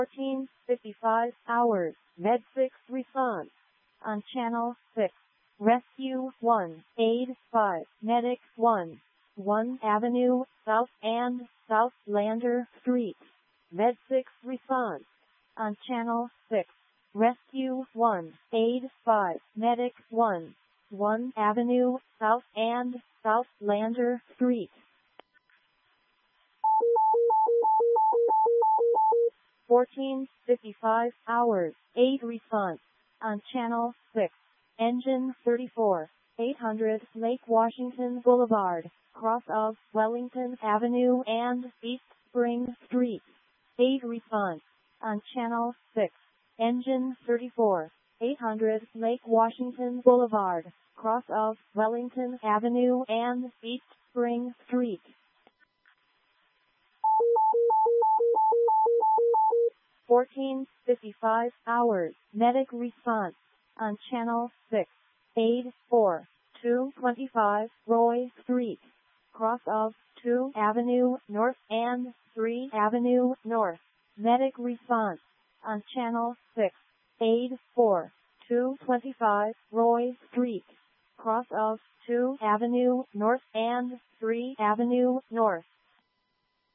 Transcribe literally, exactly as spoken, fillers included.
fourteen fifty-five hours, Med six response. On channel six. Rescue one, aid five, medic one, one Avenue, South and South Lander Street. Med six response. On channel six. Rescue one, aid five, medic one, one Avenue, South and South Lander Street. fourteen fifty-five hours, aid response. On channel six. Engine thirty-four, eight hundred Lake Washington Boulevard, cross of Wellington Avenue and East Spring Street. Aid response. On channel six. Engine thirty-four, eight hundred Lake Washington Boulevard, cross of Wellington Avenue and East Spring Street. fourteen fifty-five hours, medic response. On channel six. Aid four, two twenty-five Roy Street, cross of two Avenue North and three Avenue North. Medic response. On channel six. Aid four, two twenty-five Roy Street, cross of two Avenue North and three Avenue North.